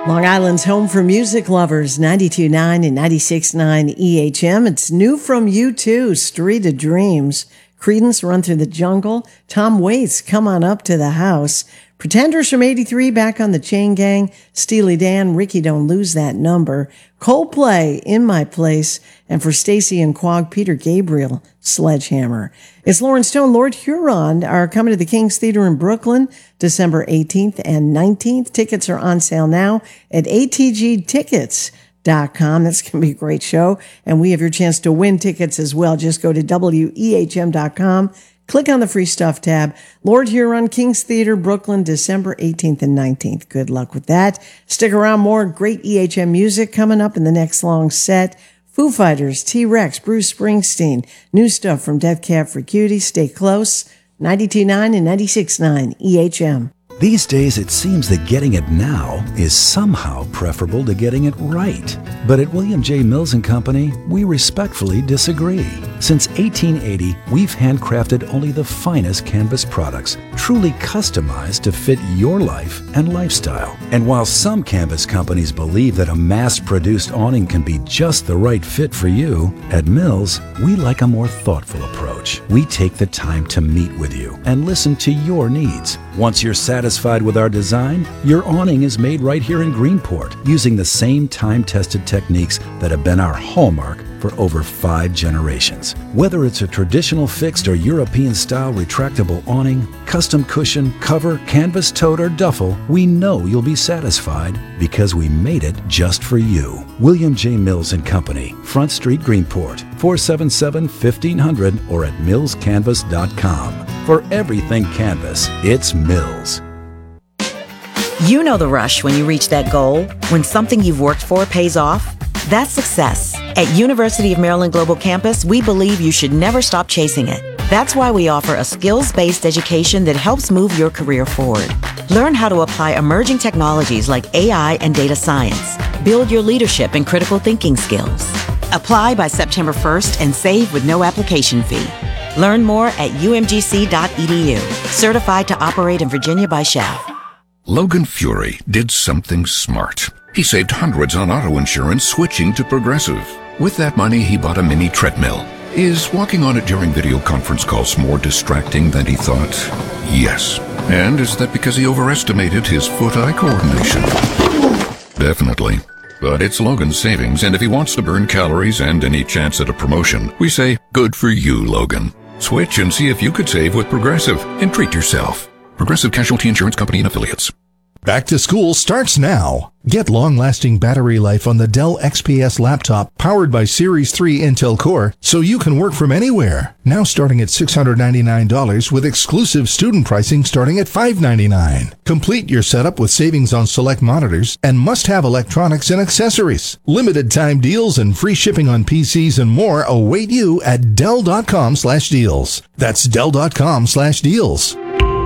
Long Island's home for music lovers, 92.9 and 96.9 EHM. It's new from U2, Street of Dreams. Creedence, Run Through the Jungle. Tom Waits, Come On Up to the House. Pretenders from 83, back on the Chain Gang. Steely Dan, Ricky, Don't Lose That Number. Coldplay, In My Place. And for Stacey and Quag, Peter Gabriel, Sledgehammer. It's Lauren Stone. Lord Huron are coming to the King's Theater in Brooklyn, December 18th and 19th. Tickets are on sale now at atgtickets.com. That's going to be a great show. And we have your chance to win tickets as well. Just go to wehm.com. Click on the free stuff tab. Lord Huron, King's Theater, Brooklyn, December 18th and 19th. Good luck with that. Stick around. More great EHM music coming up in the next long set. Foo Fighters, T-Rex, Bruce Springsteen. New stuff from Death Cab for Cutie. Stay close. 92.9 and 96.9 EHM. These days, it seems that getting it now is somehow preferable to getting it right. But at William J. Mills & Company, we respectfully disagree. Since 1880, we've handcrafted only the finest canvas products, truly customized to fit your life and lifestyle. And while some canvas companies believe that a mass-produced awning can be just the right fit for you, at Mills, we like a more thoughtful approach. We take the time to meet with you and listen to your needs. Once you're satisfied with our design, your awning is made right here in Greenport using the same time-tested techniques that have been our hallmark for over 5 generations. Whether it's a traditional fixed or European-style retractable awning, custom cushion, cover, canvas tote, or duffel, we know you'll be satisfied because we made it just for you. William J. Mills & Company, Front Street, Greenport, 477-1500 or at millscanvas.com. For everything canvas, it's Mills. You know the rush when you reach that goal, when something you've worked for pays off. That's success. At University of Maryland Global Campus, we believe you should never stop chasing it. That's why we offer a skills-based education that helps move your career forward. Learn how to apply emerging technologies like AI and data science. Build your leadership and critical thinking skills. Apply by September 1st and save with no application fee. Learn more at umgc.edu. Certified to operate in Virginia by SCHEV. Logan Fury did something smart. He saved hundreds on auto insurance switching to Progressive. With that money, he bought a mini treadmill. Is walking on it during video conference calls more distracting than he thought? Yes. And is that because he overestimated his foot-eye coordination? Definitely. But it's Logan's savings, and if he wants to burn calories and any chance at a promotion, we say, good for you, Logan. Switch and see if you could save with Progressive and treat yourself. Progressive Casualty Insurance Company and Affiliates. Back to school starts now. Get long-lasting battery life on the Dell XPS laptop powered by Series 3 Intel Core so you can work from anywhere. Now starting at $699 with exclusive student pricing starting at $599. Complete your setup with savings on select monitors and must-have electronics and accessories. Limited time deals and free shipping on PCs and more await you at Dell.com/deals. That's Dell.com/deals.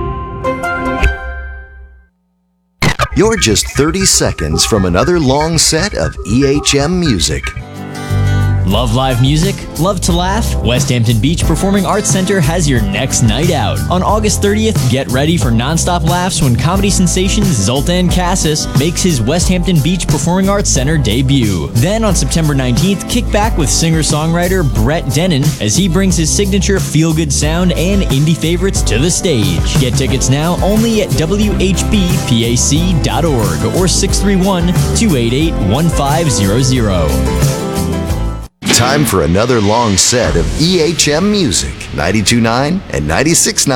You're just 30 seconds from another long set of EHM music. Love live music? Love to laugh? West Hampton Beach Performing Arts Center has your next night out. On August 30th, get ready for nonstop laughs when comedy sensation Zoltan Cassis makes his West Hampton Beach Performing Arts Center debut. Then on September 19th, kick back with singer-songwriter Brett Dennen as he brings his signature feel-good sound and indie favorites to the stage. Get tickets now only at whbpac.org or 631-288-1500. Time for another long set of EHM music, 92.9 and 96.9.